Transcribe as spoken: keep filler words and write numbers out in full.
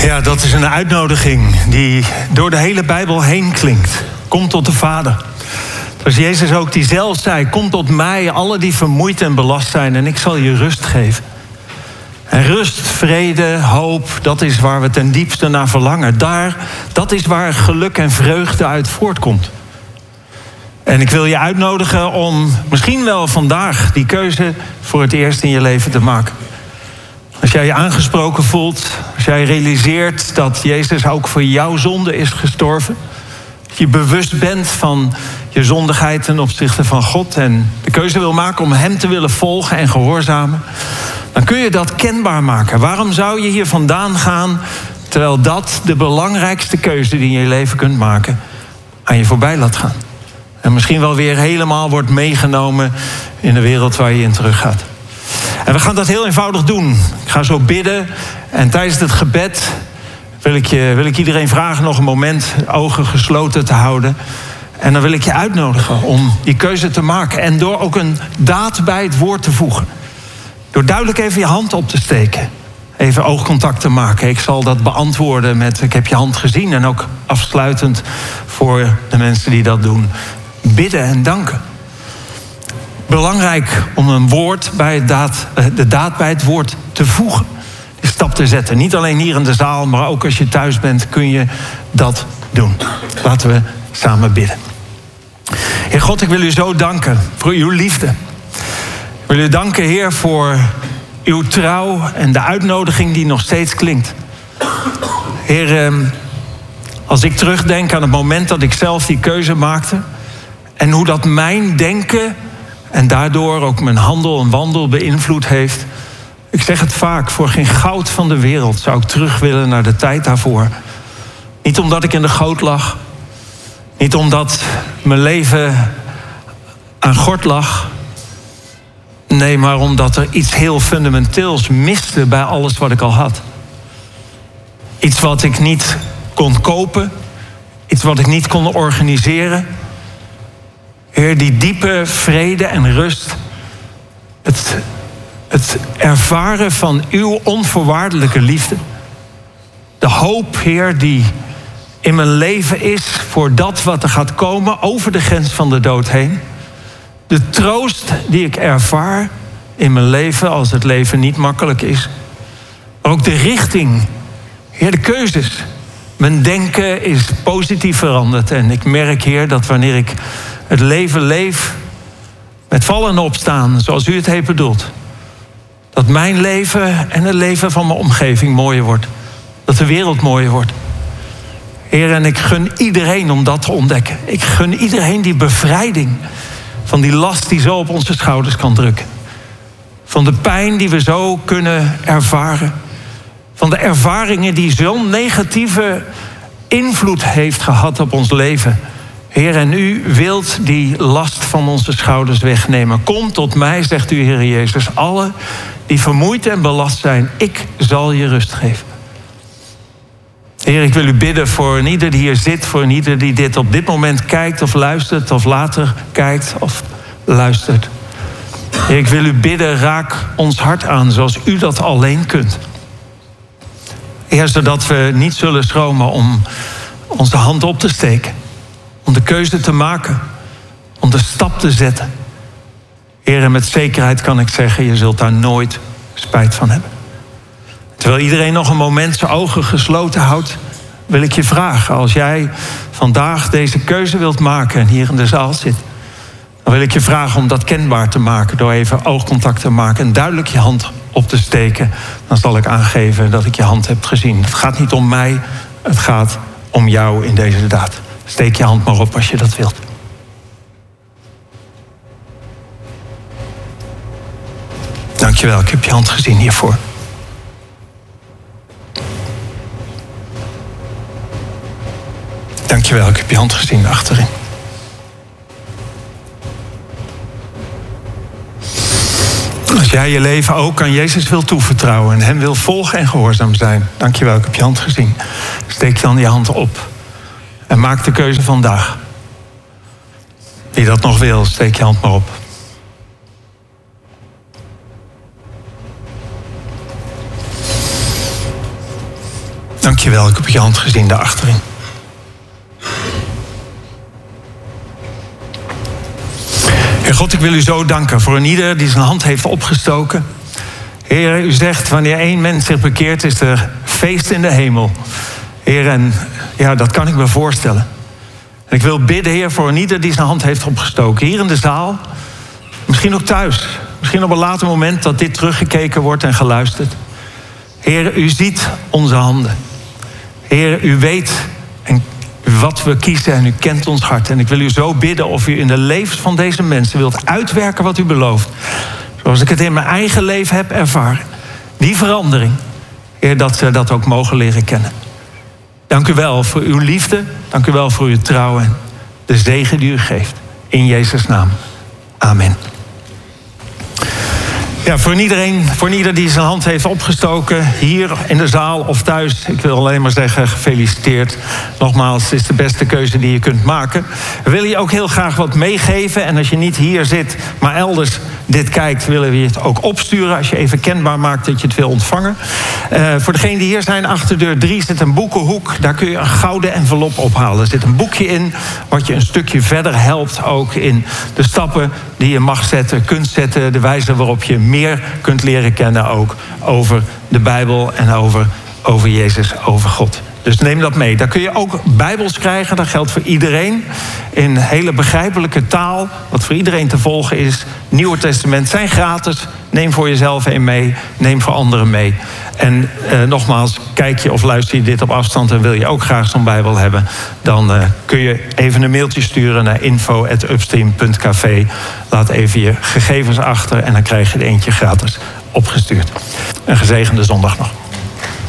Ja, dat is een uitnodiging die door de hele Bijbel heen klinkt. Kom tot de Vader. Dus Jezus ook die zelf zei, kom tot mij, alle die vermoeid en belast zijn, en ik zal je rust geven. En rust, vrede, hoop, dat is waar we ten diepste naar verlangen. Daar, dat is waar geluk en vreugde uit voortkomt. En ik wil je uitnodigen om misschien wel vandaag die keuze voor het eerst in je leven te maken. Als jij je aangesproken voelt, als jij realiseert dat Jezus ook voor jouw zonde is gestorven, dat je bewust bent van je zondigheid ten opzichte van God en de keuze wil maken om hem te willen volgen en gehoorzamen, dan kun je dat kenbaar maken. Waarom zou je hier vandaan gaan terwijl dat de belangrijkste keuze die je in je leven kunt maken aan je voorbij laat gaan? En misschien wel weer helemaal wordt meegenomen in de wereld waar je in teruggaat. En we gaan dat heel eenvoudig doen. Ik ga zo bidden. En tijdens het gebed wil ik, je, wil ik iedereen vragen nog een moment ogen gesloten te houden. En dan wil ik je uitnodigen om die keuze te maken. En door ook een daad bij het woord te voegen. Door duidelijk even je hand op te steken. Even oogcontact te maken. Ik zal dat beantwoorden met ik heb je hand gezien. En ook afsluitend voor de mensen die dat doen. Bidden en danken. Belangrijk om een woord bij het daad, de daad bij het woord te voegen. Die stap te zetten. Niet alleen hier in de zaal, maar ook als je thuis bent kun je dat doen. Laten we samen bidden. Heer God, ik wil u zo danken voor uw liefde. Ik wil u danken, Heer, voor uw trouw en de uitnodiging die nog steeds klinkt. Heer, als ik terugdenk aan het moment dat ik zelf die keuze maakte en hoe dat mijn denken en daardoor ook mijn handel en wandel beïnvloed heeft. Ik zeg het vaak, voor geen goud van de wereld zou ik terug willen naar de tijd daarvoor. Niet omdat ik in de goot lag. Niet omdat mijn leven aan gort lag. Nee, maar omdat er iets heel fundamenteels miste bij alles wat ik al had. Iets wat ik niet kon kopen. Iets wat ik niet kon organiseren. Heer, die diepe vrede en rust. Het, het ervaren van uw onvoorwaardelijke liefde. De hoop, Heer, die in mijn leven is voor dat wat er gaat komen over de grens van de dood heen. De troost die ik ervaar in mijn leven als het leven niet makkelijk is. Maar ook de richting, Heer, de keuzes. Mijn denken is positief veranderd. En ik merk, Heer, dat wanneer ik het leven leef met vallen en opstaan, zoals u het heeft bedoeld, dat mijn leven en het leven van mijn omgeving mooier wordt. Dat de wereld mooier wordt. Heer, en ik gun iedereen om dat te ontdekken. Ik gun iedereen die bevrijding van die last die zo op onze schouders kan drukken. Van de pijn die we zo kunnen ervaren. Van de ervaringen die zo'n negatieve invloed heeft gehad op ons leven. Heer, en u wilt die last van onze schouders wegnemen. Kom tot mij, zegt u, Heer Jezus. Alle die vermoeid en belast zijn, ik zal je rust geven. Heer, ik wil u bidden voor een ieder die hier zit, voor een ieder die dit op dit moment kijkt of luistert, of later kijkt of luistert. Heer, ik wil u bidden, raak ons hart aan zoals u dat alleen kunt. Heer, zodat we niet zullen schromen om onze hand op te steken. Om de keuze te maken. Om de stap te zetten. Heer, en met zekerheid kan ik zeggen, je zult daar nooit spijt van hebben. Terwijl iedereen nog een moment zijn ogen gesloten houdt, wil ik je vragen, als jij vandaag deze keuze wilt maken en hier in de zaal zit, dan wil ik je vragen om dat kenbaar te maken door even oogcontact te maken en duidelijk je hand op te steken. Dan zal ik aangeven dat ik je hand heb gezien. Het gaat niet om mij, het gaat om jou in deze daad. Steek je hand maar op als je dat wilt. Dankjewel, ik heb je hand gezien hiervoor. Dankjewel, ik heb je hand gezien achterin. Als jij je leven ook aan Jezus wil toevertrouwen en hem wil volgen en gehoorzaam zijn. Dankjewel, ik heb je hand gezien. Steek dan je hand op. En maak de keuze vandaag. Wie dat nog wil, steek je hand maar op. Dank je wel, ik heb je hand gezien daar achterin. Heer God, ik wil u zo danken voor een ieder die zijn hand heeft opgestoken. Heer, u zegt, wanneer één mens zich bekeert, is er feest in de hemel. Heer, en ja, dat kan ik me voorstellen. En ik wil bidden, Heer, voor een ieder die zijn hand heeft opgestoken. Hier in de zaal, misschien ook thuis. Misschien op een later moment dat dit teruggekeken wordt en geluisterd. Heer, u ziet onze handen. Heer, u weet wat we kiezen en u kent ons hart. En ik wil u zo bidden of u in de levens van deze mensen wilt uitwerken wat u belooft. Zoals ik het in mijn eigen leven heb ervaren. Die verandering, Heer, dat ze dat ook mogen leren kennen. Dank u wel voor uw liefde. Dank u wel voor uw trouw en de zegen die u geeft. In Jezus' naam. Amen. Ja, voor iedereen, voor ieder die zijn hand heeft opgestoken, hier in de zaal of thuis, ik wil alleen maar zeggen, gefeliciteerd. Nogmaals, het is de beste keuze die je kunt maken. We willen je ook heel graag wat meegeven. En als je niet hier zit, maar elders dit kijkt, willen we je het ook opsturen. Als je even kenbaar maakt dat je het wil ontvangen. Uh, voor degenen die hier zijn, achter deur drie zit een boekenhoek. Daar kun je een gouden envelop ophalen. Er zit een boekje in, wat je een stukje verder helpt ook in de stappen die je mag zetten, kunt zetten. De wijze waarop je meer kunt leren kennen ook over de Bijbel en over, over Jezus, over God. Dus neem dat mee. Daar kun je ook Bijbels krijgen. Dat geldt voor iedereen. In hele begrijpelijke taal. Wat voor iedereen te volgen is. Nieuwe Testament zijn gratis. Neem voor jezelf een mee. Neem voor anderen mee. En eh, nogmaals, kijk je of luister je dit op afstand en wil je ook graag zo'n Bijbel hebben, dan eh, kun je even een mailtje sturen naar info at upstream punt c v. Laat even je gegevens achter en dan krijg je er eentje gratis opgestuurd. Een gezegende zondag nog.